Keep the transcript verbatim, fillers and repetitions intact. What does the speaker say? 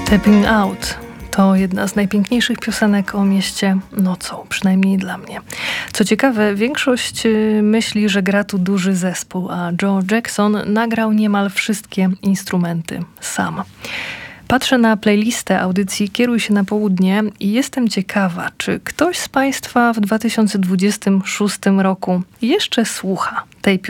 Stepping Out to jedna z najpiękniejszych piosenek o mieście nocą, przynajmniej dla mnie. Co ciekawe, większość myśli, że gra tu duży zespół, a Joe Jackson nagrał niemal wszystkie instrumenty sam. Patrzę na playlistę audycji Kieruj się na południe i jestem ciekawa, czy ktoś z Państwa w dwa tysiące dwudziestym szóstym roku jeszcze słucha tej piosenki.